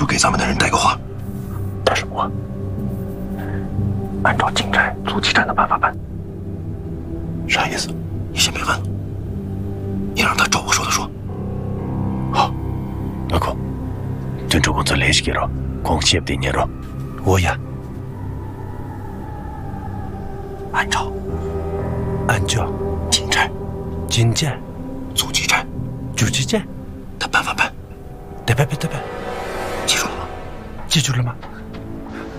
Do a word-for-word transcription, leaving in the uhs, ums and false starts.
主给咱们的人带个话。 带什么话？按照金寨阻击战的办法办。 啥意思？你先别问了，你让他照我说的说。 好，阿公，尊主公在联系给了，光协不得你了。 我也。按照， 按照金寨， 金寨阻击战， 阻击战的办法办。 对办对办， 记住了吗？ 记住了吗？